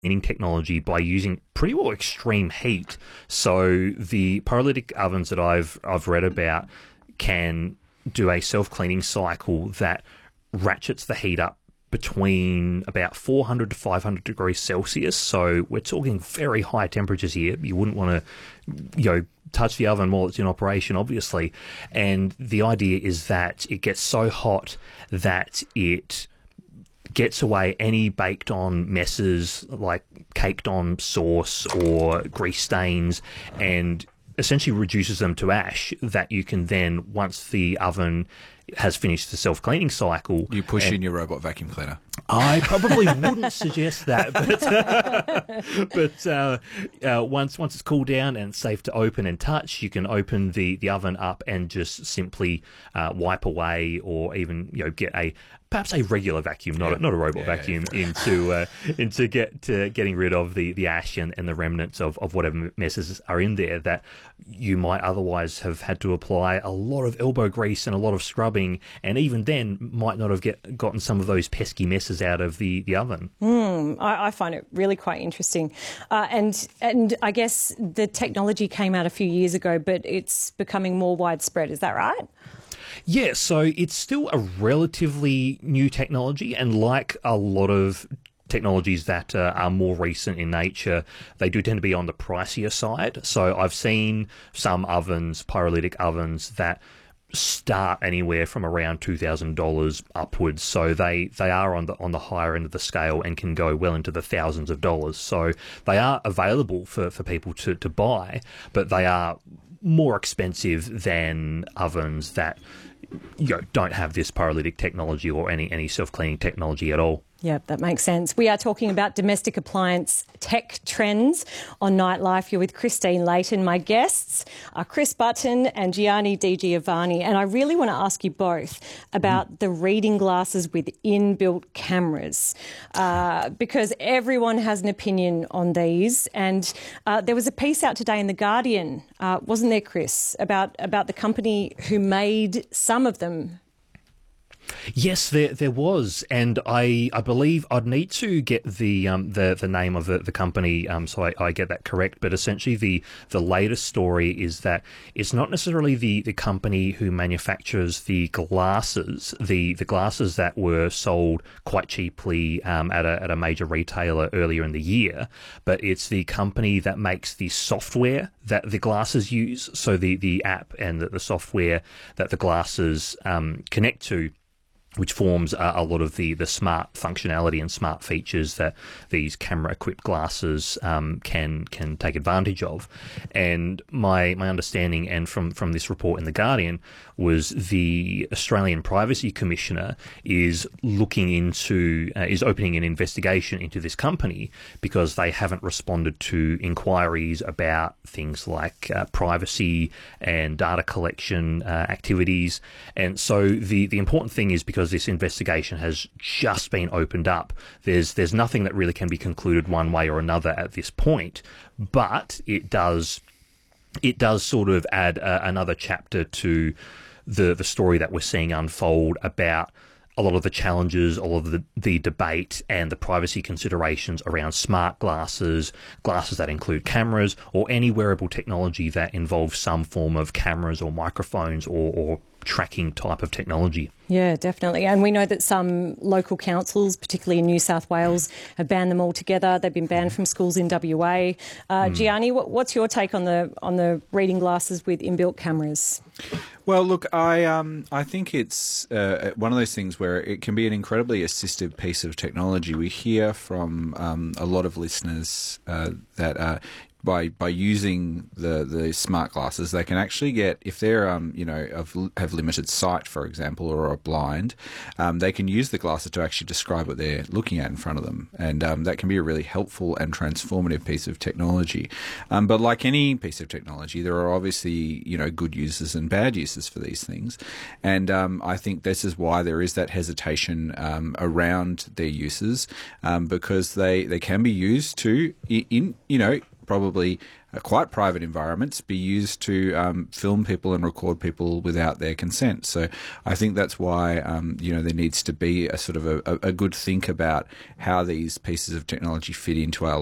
cleaning technology by using pretty well extreme heat. So the pyrolytic ovens that I've read about can do a self-cleaning cycle that ratchets the heat up between about 400 to 500 degrees Celsius. So we're talking very high temperatures here. You wouldn't want to, touch the oven while it's in operation, obviously. And the idea is that it gets so hot that it gets away any baked on messes like caked on sauce or grease stains, and essentially reduces them to ash that you can then, once the oven has finished the self-cleaning cycle... You push in your robot vacuum cleaner. I probably wouldn't suggest that, but once it's cooled down and safe to open and touch, you can open the oven up and just simply wipe away, or even get perhaps a regular vacuum, not a robot vacuum, into getting rid of the ash and the remnants of whatever messes are in there that you might otherwise have had to apply a lot of elbow grease and a lot of scrubbing, and even then might not have gotten some of those pesky messes out of the oven. I find it really quite interesting. And I guess the technology came out a few years ago, but it's becoming more widespread. Is that right? Yeah, so it's still a relatively new technology, and like a lot of technologies that are more recent in nature, they do tend to be on the pricier side. So I've seen some ovens, pyrolytic ovens, that start anywhere from around $2,000 upwards. So they are on the higher end of the scale and can go well into the thousands of dollars. So they are available for people to buy, but they are more expensive than ovens that don't have this pyrolytic technology or any self-cleaning technology at all. Yeah, that makes sense. We are talking about domestic appliance tech trends on Nightlife. You're with Christine Layton. My guests are Chris Button and Gianni Di Giovanni. And I really want to ask you both about the reading glasses with inbuilt cameras, because everyone has an opinion on these. And there was a piece out today in The Guardian, wasn't there, Chris, about the company who made some of them? Yes, there was, and I believe I'd need to get the name of the company so I get that correct. But essentially, the latest story is that it's not necessarily the company who manufactures the glasses, the glasses that were sold quite cheaply at a major retailer earlier in the year, but it's the company that makes the software that the glasses use. So the app and the software that the glasses connect to, which forms a lot of the smart functionality and smart features that these camera-equipped glasses can take advantage of. And my understanding, and from this report in The Guardian, was the Australian Privacy Commissioner is opening an investigation into this company because they haven't responded to inquiries about things like privacy and data collection activities. And so the important thing is, because this investigation has just been opened up, there's nothing that really can be concluded one way or another at this point, but it does sort of add another chapter to the story that we're seeing unfold about a lot of the challenges, all of the debate and the privacy considerations around smart glasses that include cameras, or any wearable technology that involves some form of cameras or microphones or tracking type of technology. Yeah, definitely. And we know that some local councils, particularly in New South Wales, have banned them altogether. They've been banned from schools in WA. Gianni, what's your take on the reading glasses with inbuilt cameras? Well, look, I think it's one of those things where it can be an incredibly assistive piece of technology. We hear from a lot of listeners that by using the smart glasses, they can actually get, if they're have limited sight, for example, or are blind, they can use the glasses to actually describe what they're looking at in front of them, and that can be a really helpful and transformative piece of technology. But like any piece of technology, there are obviously good uses and bad uses for these things, and I think this is why there is that hesitation around their uses, because they can be used to probably quite private environments be used to film people and record people without their consent. So I think that's why there needs to be a sort of a good think about how these pieces of technology fit into our